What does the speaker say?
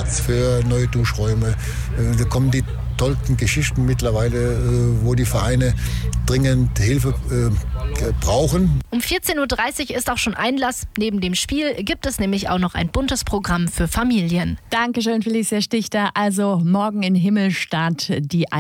Platz für neue Duschräume. Da kommen die tollsten Geschichten mittlerweile, wo die Vereine dringend Hilfe brauchen. Um 14.30 Uhr ist auch schon Einlass. Neben dem Spiel gibt es nämlich auch noch ein buntes Programm für Familien. Dankeschön, Felicia Stichter. Also morgen in Himmelstadt die